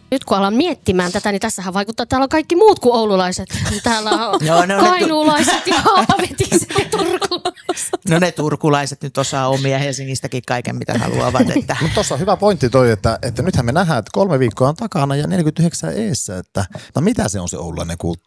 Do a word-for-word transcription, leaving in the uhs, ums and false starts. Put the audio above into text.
Nyt kun alan miettimään tätä, niin tässähän vaikuttaa, että täällä on kaikki muut kuin oululaiset. Täällä on Joo, no, kainuulaiset ja haavetiset ja turkulaiset. No ne turkulaiset nyt osaa omia Helsingistäkin kaiken, mitä haluavat. Että. Mutta tuossa on hyvä pointti toi, että, että nythän me nähdään, että kolme viikkoa on takana ja neljäkymmentäyhdeksän eessä. Että, no mitä se on se oululainen kulttuuri?